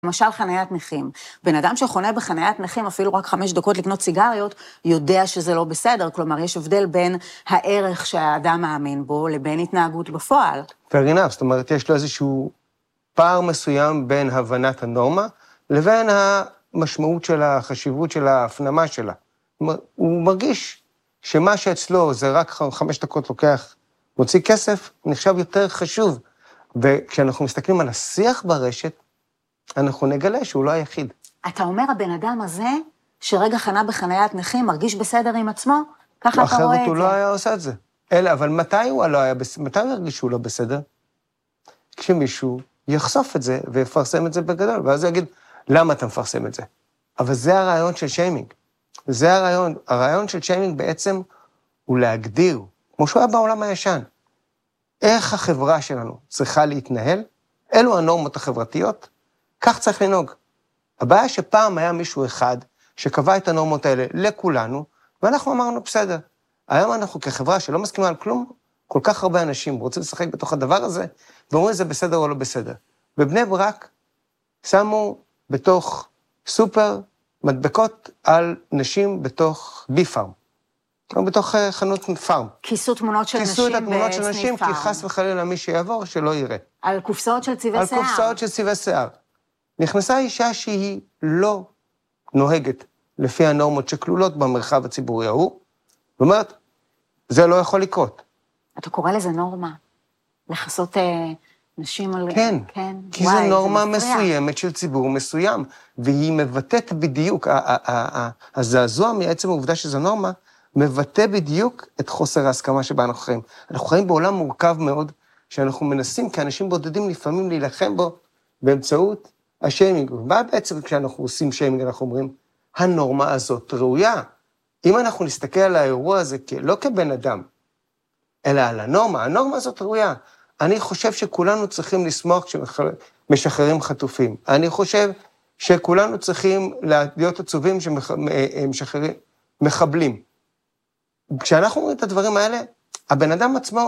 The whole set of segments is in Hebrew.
למשל חניית נכים. בן אדם שחונה בחניית נכים, אפילו רק 5 דקות לקנות סיגריות, יודע שזה לא בסדר. כלומר, יש הבדל בין הערך שהאדם מאמין בו, לבין התנהגות בפועל. fair enough, זאת אומרת, יש לו איזשהו פער מסוים בין הבנת הנורמה, לבין המשמעות שלה, החשיבות שלה, ההפנמה שלה. הוא מרגיש שמה שאצלו זה רק 5 דקות לוקח, מוציא כסף, נחשב יותר חשוב. וכשאנחנו מסתכלים על השיח ברשת, אנחנו נגלה שהוא לא היחיד. אתה אומר, הבן אדם הזה, שרגע חנה בחניית נכים, מרגיש בסדר עם עצמו? ככה אתה רואה את זה. אחרת הוא לא היה עושה את זה. אלא, אבל מתי הוא הרגיש שהוא לא בסדר? כשמישהו יחשוף את זה ויפרסם את זה בגדול, ואז הוא יגיד, למה אתה מפרסם את זה? אבל זה הרעיון של שיימינג. זה הרעיון. הרעיון של שיימינג בעצם הוא להגדיר, כמו שהוא היה בעולם הישן, איך החברה שלנו צריכה להתנהל, אלו הנורמות החברתיות, כך צריך לנהוג. הבעיה שפעם היה מישהו אחד שקבע את הנורמות האלה לכולנו, ואנחנו אמרנו, בסדר. היום אנחנו כחברה שלא מסכימה על כלום, כל כך הרבה אנשים רוצים לשחק בתוך הדבר הזה, ואומרים זה בסדר או לא בסדר. בבני ברק שמו בתוך סופר מדבקות על נשים בתוך בי-פארם. או בתוך חנות פארם. כיסו תמונות של נשים כיסו את התמונות של נשים, פארם. כי חס וחלילה מי שיעבור שלא יראה. על קופסאות של צבעי שיער. על קופסאות של צבעי שיער. נכנסה אישה שהיא לא נוהגת לפי הנורמות שכלולות במרחב הציבורי ההוא, ואומרת, זה לא יכול לקרות. אתה קורא לזה נורמה? לחסות נשים על... כן, כי זו נורמה מסוימת של ציבור מסוים, והיא מבטאת בדיוק, הזעזוע מעצם העובדה שזו נורמה, מבטא בדיוק את חוסר ההסכמה שבה אנחנו חיים. אנחנו חיים בעולם מורכב מאוד, שאנחנו מנסים כאנשים בודדים לפעמים להילחם בו באמצעות השיימינג. מה בעצם כשאנחנו עושים שיימינג אנחנו אומרים, הנורמה הזאת ראויה. אם אנחנו נסתכל על האירוע הזה לא כבן אדם, אלא על הנורמה, הנורמה הזאת ראויה. אני חושב שכולנו צריכים לשמוח כשמשחררים חטופים. אני חושב שכולנו צריכים להיות עצובים שמשחררים מחבלים. כשאנחנו רואים את הדברים האלה, הבן אדם עצמו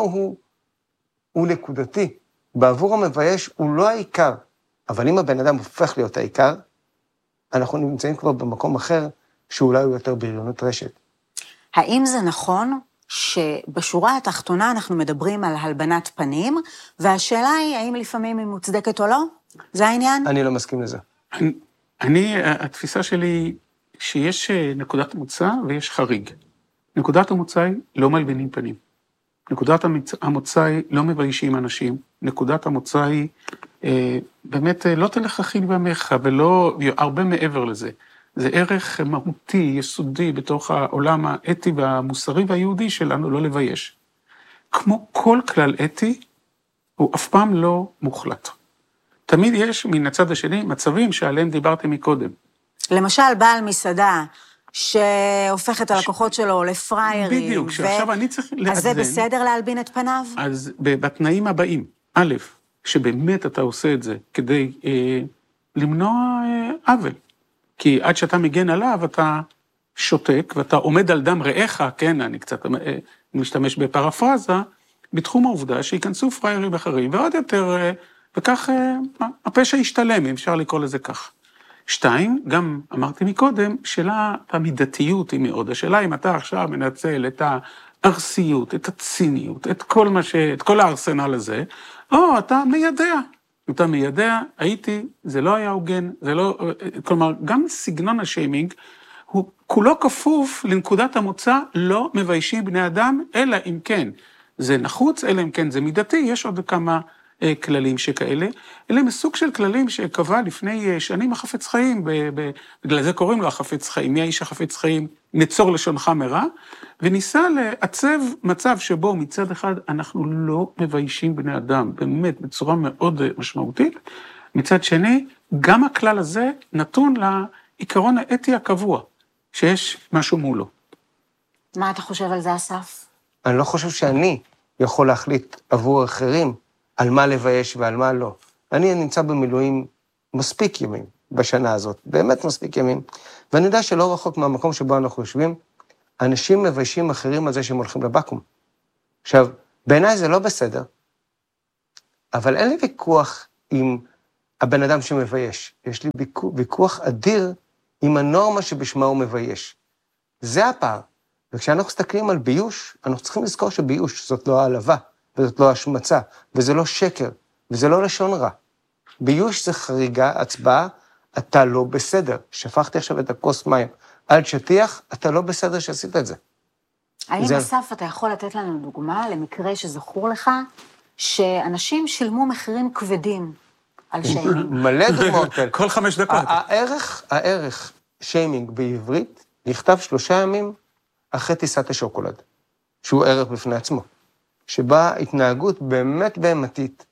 הוא נקודתי. בעבור המבייש הוא לא העיקר. אבל אם הבן אדם הופך להיות העיקר, אנחנו נמצאים כבר במקום אחר, שאולי הוא יותר בריונות רשת. האם זה נכון שבשורה התחתונה אנחנו מדברים על הלבנת פנים, והשאלה היא, האם לפעמים היא מוצדקת או לא? זה העניין? אני לא מסכים לזה. התפיסה שלי שיש נקודת מוצא ויש חריג. נקודת המוצא היא לא מלבינים פנים. נקודת המוצא היא לא מביישים אנשים. נקודת המוצא היא באמת לא תלך חיל בעמך, ולא הרבה מעבר לזה. זה ערך מהותי, יסודי, בתוך העולם האתי והמוסרי והיהודי שלנו, לא לבייש. כמו כל כלל אתי, הוא אף פעם לא מוחלט. תמיד יש מן הצד השני מצבים שעליהם דיברתי מקודם. למשל, בעל מסעדה שהופך את הלקוחות שלו לפריירים. בדיוק, שעכשיו אני צריך לאזן. אז זה בסדר להלבין את פניו? אז בתנאים הבאים, א', שבאמת אתה עושה את זה כדי למנוע עוול. כי עד שאתה מגן עליו, אתה שותק, ואתה עומד על דם רעך, כן, אני קצת משתמש בפרפרזה, בתחום העובדה שיכנסו פריירים אחרים, ועוד יותר, וכך הפשע ישתלם, אם אפשר לקרוא לזה כך. 2, גם אמרתי מקודם, שאלה המידתיות היא מאוד. השאלה אם אתה עכשיו מנצל את הארסיות, את הציניות, את כל הארסנל הזה, או אתה מיידע. אתה מיידע, זה לא היה הוגן, זה לא, כלומר, גם סגנון השיימינג, הוא כולו כפוף לנקודת המוצא, לא מביישים בני אדם, אלא אם כן זה נחוץ, אלא אם כן זה מידתי, יש עוד כמה כללים שכאלה, אלה הם סוג של כללים שקבע לפני שנים החפץ חיים, בגלל זה קוראים לו החפץ חיים, מי האיש החפץ חיים, נצור לשונך מרע, וניסה לעצב מצב שבו מצד אחד אנחנו לא מביישים בני אדם, באמת בצורה מאוד משמעותית, מצד שני, גם הכלל הזה נתון לעיקרון האתי הקבוע, שיש משהו מולו. מה אתה חושב על זה, אסף? אני לא חושב שאני יכול להחליט עבור אחרים, על מה לבייש ועל מה לא. אני נמצא במילואים מספיק ימים בשנה הזאת, באמת מספיק ימים, ואני יודע שלא רחוק מהמקום שבו אנחנו יושבים, אנשים מביישים אחרים על זה שהם הולכים לבקו"ם. עכשיו, בעיניי זה לא בסדר, אבל אין לי ויכוח עם הבן אדם שמבייש. יש לי ויכוח אדיר עם הנורמה שבשמה הוא מבייש. זה הפער. וכשאנחנו מסתכלים על ביוש, אנחנו צריכים לזכור שביוש זאת לא העלבה, וזאת לא השמצה, וזה לא שקר, וזה לא לשון רע. ביוש זה חריגה, הצבעה, אתה לא בסדר. שפכתי עכשיו את הכוס מים על שטיח, אתה לא בסדר שעשית את זה. האם אסף, אתה יכול לתת לנו דוגמה למקרה שזכור לך, שאנשים שילמו מחירים כבדים על שיימינג? מלא דוגמאות כאלה. כל 5 דקות. הערך שיימינג בעברית נכתב 3 ימים אחרי טיסת השוקולד, שהוא ערך בפני עצמו, שבה התנהגות באמת בהמתית,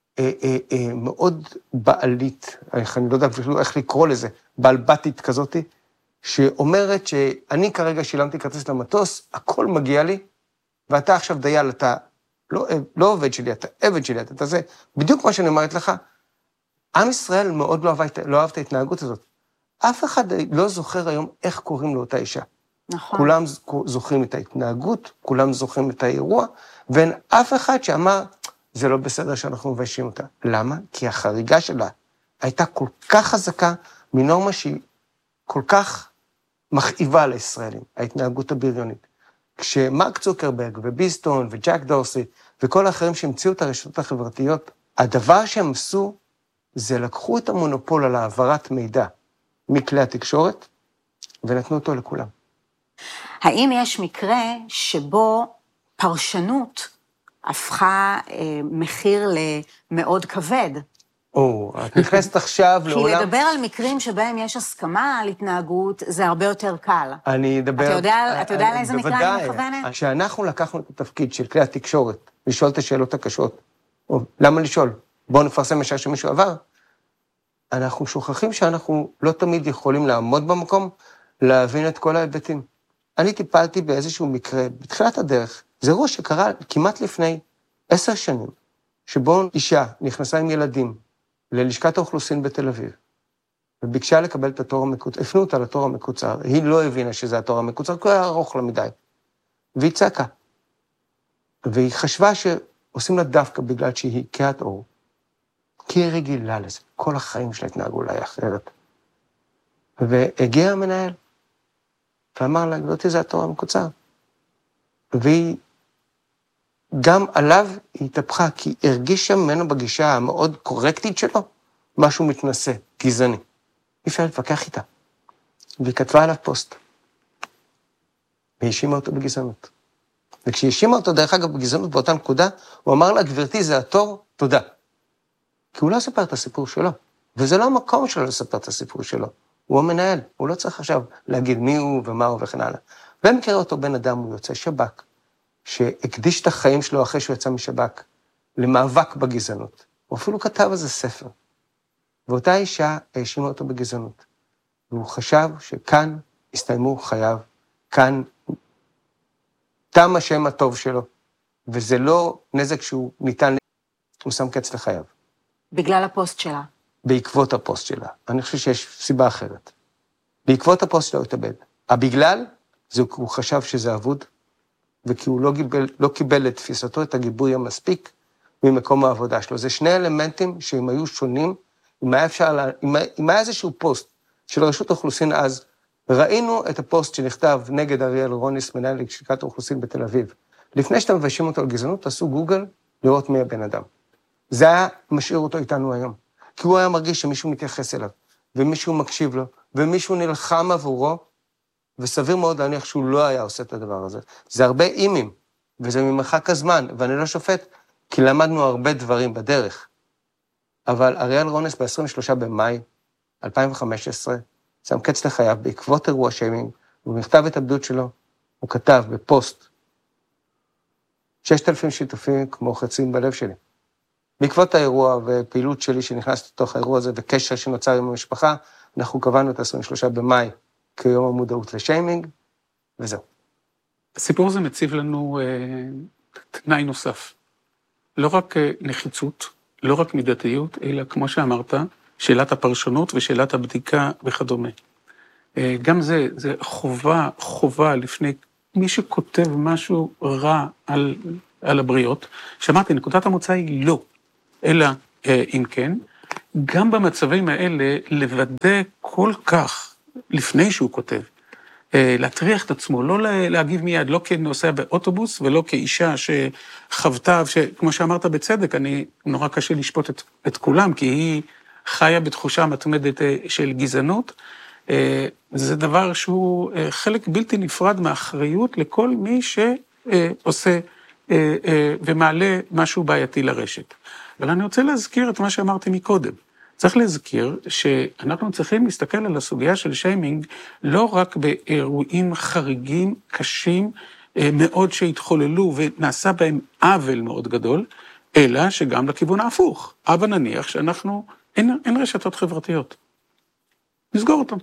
מאוד בעלית, אני לא יודע איך לקרוא לזה, בעלבתית כזאת, שאומרת שאני כרגע שילמתי כרטיס למטוס, הכל מגיע לי, ואתה עכשיו דייל, אתה לא עובד שלי, אתה עבד שלי, אתה זה, בדיוק מה שאני אומרת לך, עם ישראל מאוד לא אהב את ההתנהגות הזאת. אף אחד לא זוכר היום איך קוראים לאותה אישה. נכון. כולם זוכרים את ההתנהגות, כולם זוכרים את האירוע, ואין אף אחד שאמר, זה לא בסדר שאנחנו מביישים אותה. למה? כי החריגה שלה הייתה כל כך חזקה מנורמה שהיא כל כך מכאיבה לישראלים, ההתנהגות הבריונית. כשמרק צוקרברג וביסטון וג'ק דורסי וכל האחרים שהמציאו את הרשתות החברתיות, הדבר שהם עשו זה לקחו את המונופול על העברת מידע מכלי התקשורת ונתנו אותו לכולם. האם יש מקרה שבו פרשנות הפכה מחיר למאוד כבד? את נכנסת עכשיו לעולם... כי לדבר על מקרים שבהם יש הסכמה על התנהגות, זה הרבה יותר קל. אני אדבר... אתה יודע לאיזה מקרה אני מכוונת? כשאנחנו לקחנו את התפקיד של כלי התקשורת, לשאול את השאלות הקשות, או למה לשאול? בואו נפרסם משהו שמישהו עבר, אנחנו שוכחים שאנחנו לא תמיד יכולים לעמוד במקום, להבין את כל ההיבטים. אני טיפלתי באיזשהו מקרה, בתחילת הדרך, זה אירוע שקרה כמעט לפני 10 שנים, שבו אישה נכנסה עם ילדים ללשכת האוכלוסין בתל אביב, וביקשה לקבל את התור המקוצר, הפנו אותה לתור המקוצר, היא לא הבינה שזה התור המקוצר, כי הוא היה ארוך לה מדי, והיא צעקה, והיא חשבה שעושים לה דווקא בגלל שהיא קהת אור, כי היא רגילה לזה, כל החיים שלה התנהגו לה אחרת. והגיע המנהל, ואמר לה, גברתי, זה התור המקוצר. והיא, גם עליו היא התהפכה, כי הרגישה ממנו בגישה המאוד קורקטית שלו, משהו מתנשא, גזעני. אי אפשר להתווכח איתה. והיא כתבה עליו פוסט. והיא האשימה אותו בגזענות. וכשהיא האשימה אותו, דרך אגב, בגזענות באותה נקודה, הוא אמר לה, גברתי, זה התור, תודה. כי הוא לא ספר את הסיפור שלו, וזה לא המקום שלו לספר את הסיפור שלו. הוא המנהל, הוא לא צריך עכשיו להגיד מי הוא ומה הוא וכן הלאה. במקרה אותו בן אדם הוא יוצא שב"כ, שהקדיש את החיים שלו אחרי שהוא יצא משב"כ, למאבק בגזענות. הוא אפילו כתב על זה ספר. ואותה אישה האשימה אותו בגזענות. והוא חשב שכאן הסתיימו חייו, כאן תם השם הטוב שלו, וזה לא נזק שהוא ניתן, הוא שם קץ לחייו. בגלל הפוסט שלה. בעקבות הפוסט שלה. אני חושב שיש סיבה אחרת. בעקבות הפוסט שלה הוא התאבד. הבגלל, זה הוא חשב שזה אבוד, וכי הוא לא קיבל את תפיסתו, את הגיבוי המספיק ממקום העבודה שלו. זה 2 אלמנטים שהם היו שונים, אם היה איזשהו פוסט של רשות האוכלוסין אז, ראינו את הפוסט שנכתב נגד אריאל רוניס, מנהל לשכת האוכלוסין בתל אביב. לפני שאתם מביישים אותו על גזענות, תעשו גוגל לראות מי הבן אדם. זה היה משאיר אותו איתנו היום. כי הוא היה מרגיש שמישהו מתייחס אליו, ומישהו מקשיב לו, ומישהו נלחם עבורו, וסביר מאוד להניח שהוא לא היה עושה את הדבר הזה. זה הרבה אימים, וזה ממרחק הזמן, ואני לא שופט, כי למדנו הרבה דברים בדרך. אבל אריאל רונס ב-23 במאי 2015, שם קץ לחייו בעקבות אירוע שיימינג, ובמכתב התאבדות שלו, הוא כתב בפוסט, 6,000 שיתופים כמו חצים בלב שלי. בעקבות האירוע ופעילות שלי שנכנסתי לתוך האירוע הזה, וקשר שנוצר עם המשפחה, אנחנו קבענו את 23 במאי כיום המודעות לשיימינג, וזהו. הסיפור הזה מציב לנו תנאי נוסף. לא רק נחיצות, לא רק מידתיות, אלא כמו שאמרת, שאלת הפרשנות ושאלת הבדיקה וכדומה. גם זה חובה לפני מי שכותב משהו רע על הבריות, שאמרתי, נקודת המוצא היא לא, אלא אם כן, גם במצבים האלה, לוודא כל כך, לפני שהוא כותב, להטריח את עצמו, לא להגיב מיד, לא כנוסע באוטובוס, ולא כאישה שחוותה, כמו שאמרת בצדק, נורא קשה לשפוט את כולם, כי היא חיה בתחושה מתמדת של גזענות. זה דבר שהוא חלק בלתי נפרד מהאחריות לכל מי שעושה ומעלה משהו בעייתי לרשת. אבל אני רוצה להזכיר את מה שאמרתי מקודם. צריך להזכיר שאנחנו צריכים להסתכל על הסוגיה של שיימינג לא רק באירועים חריגים, קשים מאוד שהתחוללו ונעשה בהם עוול מאוד גדול, אלא שגם לכיוון ההפוך. אבל נניח שאנחנו, אין רשתות חברתיות. נסגור אותם.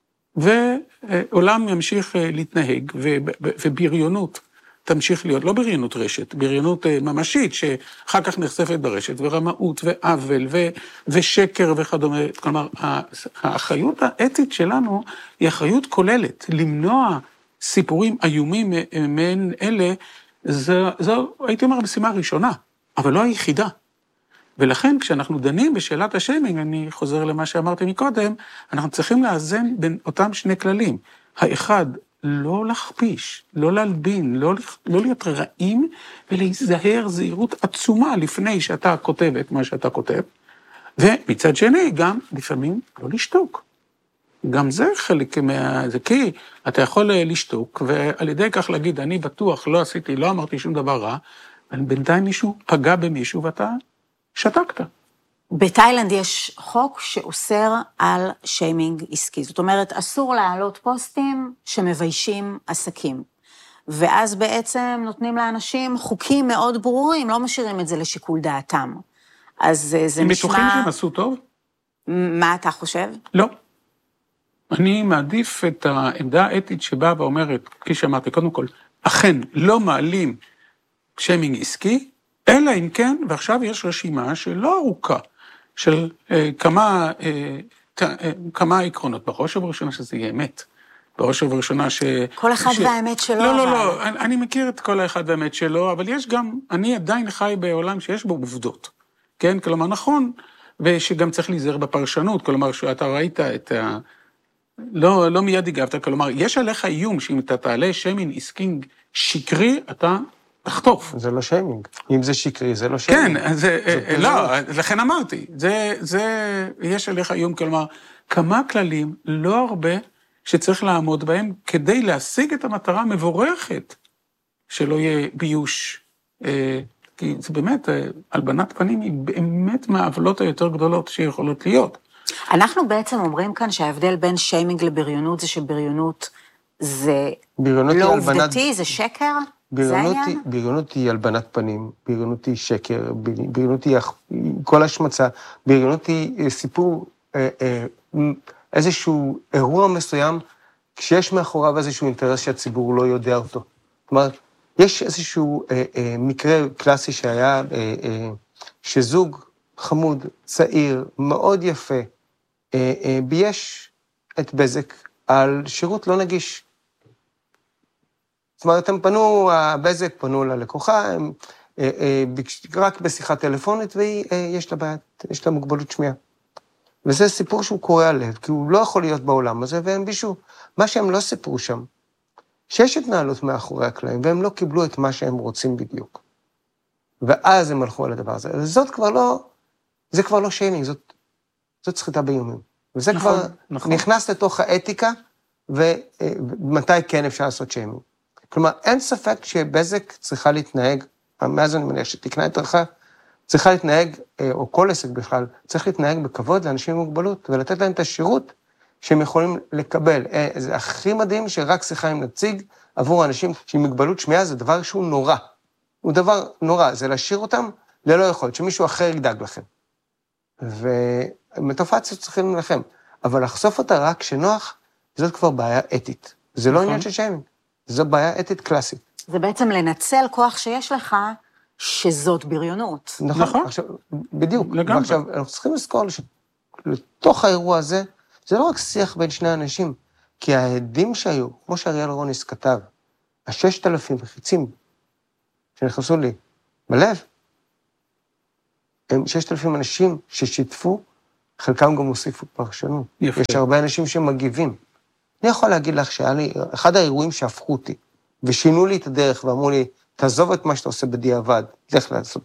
ועולם ימשיך להתנהג, ובריונות תמשיך להיות, לא בריונות רשת, בריונות ממשית, שאחר כך נחשפת ברשת, ורמאות ועוול ושקר וכדומה. כלומר, האחריות האתית שלנו היא אחריות כוללת. למנוע סיפורים איומים מעין אלה, זו הייתי אומר משימה ראשונה, אבל לא היחידה. ולכן כשאנחנו דנים בשאלת השיימינג, אני חוזר למה שאמרתי מקודם, אנחנו צריכים לאזן בין אותם שני כללים. האחד, לא להכפיש, לא להלבין, לא להיות רעים, ולהיזהר זהירות עצומה לפני שאתה כותב את מה שאתה כותב. ומצד שני, גם לפעמים לא לשתוק. גם זה חלק זה כי אתה יכול לשתוק, ועל ידי כך להגיד, אני בטוח, לא עשיתי, לא אמרתי שום דבר רע, אבל בינתיים מישהו פגע במישהו ואתה שתקת. בתאילנד יש חוק שאוסר על שיימינג עסקי. זאת אומרת, אסור להעלות פוסטים שמביישים עסקים. ואז בעצם נותנים לאנשים חוקים מאוד ברורים, לא משאירים את זה לשיקול דעתם. אז זה נשמע... הם בטוחים שהם עשו טוב? מה אתה חושב? לא. אני מעדיף את העמדה האתית שבאה ואומרת, כפי שאמרתי, קודם כל, אכן לא מעלים שיימינג עסקי, אלא אם כן, ועכשיו יש רשימה שלא ארוכה, של כמה עקרונות, בראש ובראשונה שזה יהיה אמת, בראש ובראשונה כל אחד והאמת שלו. לא, אני מכיר את כל אחד והאמת שלו, אבל יש גם, אני עדיין חי בעולם שיש בו עובדות, כן? כלומר, נכון, ושגם צריך להיזהר בפרשנות, כלומר, שאתה ראית את לא מיד הגבת, כלומר, יש עליך איום שאם אתה תעלה שיימינג עסקי שקרי, אתה תחטוף. זה לא שיימינג. אם זה שקרי, זה לא שיימינג. כן, לא, לכן אמרתי, יש עליך איום, כלומר, כמה כללים, לא הרבה, שצריך לעמוד בהם, כדי להשיג את המטרה המבורכת, שלא יהיה ביוש. כי זה באמת, הלבנת פנים היא באמת מהעוולות היותר גדולות שיכולות להיות. אנחנו בעצם אומרים כאן שההבדל בין שיימינג לבריונות זה שבריונות זה לא עובדתי, זה שקר? בריונות היא הלבנת פנים, בריונות היא שקר, בריונות היא כל השמצה, בריונות היא סיפור, איזשהו אירוע מסוים, כשיש מאחוריו איזשהו אינטרס שהציבור לא יודע אותו. כלומר, יש איזשהו מקרה קלאסי שהיה, שזוג חמוד, צעיר, מאוד יפה, בייש את בזק על שירות לא נגיש. זאת אומרת, הם פנו, הבזק פנו ללקוחה, הם רק בשיחת טלפונית, ויש לה מוגבלות שמיעה. וזה סיפור שהוא קורע לב, כי הוא לא יכול להיות בעולם הזה, והם בישו. מה שהם לא סיפרו שם, שיש התנהלות מאחורי הקלעים, והם לא קיבלו את מה שהם רוצים בדיוק. ואז הם הלכו על הדבר הזה. זה כבר לא שיימינג, זאת סחיטה באיומים. וזה כבר נכנס לתוך האתיקה, ומתי כן אפשר לעשות שיימינג. כלומר, אין ספק שבזק צריכה להתנהג, מאז אני מניח שתקנה את ערכה, צריכה להתנהג, או כל עסק בכלל, צריך להתנהג בכבוד לאנשים עם מוגבלות, ולתת להם את השירות שהם יכולים לקבל. זה הכי מדהים שרק שיחה עם נציג עבור האנשים שעם מוגבלות שמיעה, זה דבר שהוא נורא. הוא דבר נורא, זה להשאיר אותם ללא יכולת, שמישהו אחר ידאג לכם. ומטופציות צריכים לכם. אבל לחשוף אותה רק כשנוח, זאת כבר בעיה אתית. זה לא עניין של שיימינג. זו בעיה אתית קלאסית. זה בעצם לנצל כוח שיש לך, שזאת בריונות. נכון. עכשיו, בדיוק. ועכשיו, אנחנו צריכים לזכור שלתוך האירוע הזה, זה לא רק שיח בין שני אנשים, כי העדים שהיו, כמו שאריאל רוניס כתב, 6,000 חיצים שנכנסו לי בלב, הם 6,000 אנשים ששיתפו חלקם גם הוסיפו פרשנות. יפה. יש הרבה אנשים שמגיבים. אני יכול להגיד לך שהיה לי, אחד האירועים שהפכו אותי, ושינו לי את הדרך ואמרו לי, תעזוב את מה שאתה עושה בדיעבד, לך לעשות